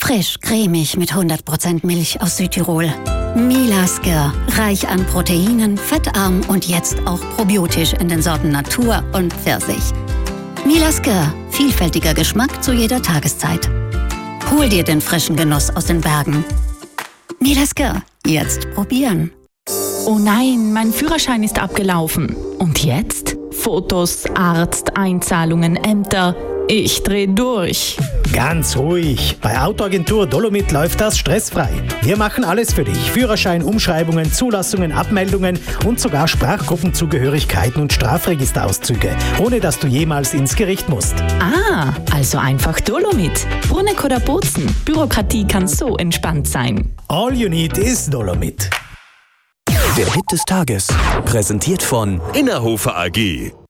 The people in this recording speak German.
Frisch, cremig mit 100% Milch aus Südtirol. Milasker, reich an Proteinen, fettarm und jetzt auch probiotisch in den Sorten Natur und Pfirsich. Milasker, vielfältiger Geschmack zu jeder Tageszeit. Hol dir den frischen Genuss aus den Bergen. Milasker, jetzt probieren. Oh nein, mein Führerschein ist abgelaufen. Und jetzt? Fotos, Arzt, Einzahlungen, Ämter. Ich dreh durch. Ganz ruhig. Bei Autoagentur Dolomit läuft das stressfrei. Wir machen alles für dich. Führerschein, Umschreibungen, Zulassungen, Abmeldungen und sogar Sprachgruppenzugehörigkeiten und Strafregisterauszüge, ohne dass du jemals ins Gericht musst. Ah, also einfach Dolomit. Bruneck oder Bozen. Bürokratie kann so entspannt sein. All you need is Dolomit. Der Hit des Tages, präsentiert von Innerhofer AG.